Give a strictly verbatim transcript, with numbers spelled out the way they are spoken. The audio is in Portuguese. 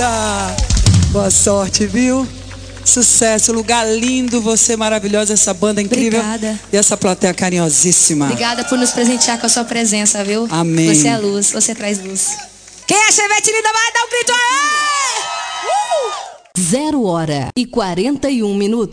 Eita! Boa sorte, viu? Sucesso, lugar lindo, você maravilhosa, essa banda incrível. Obrigada. E essa plateia carinhosíssima. Obrigada por nos presentear com a sua presença, viu? Amém. Você é luz, você traz luz. Quem é Chevette linda vai dar um grito aí! Uh! Zero hora e quarenta e um minutos.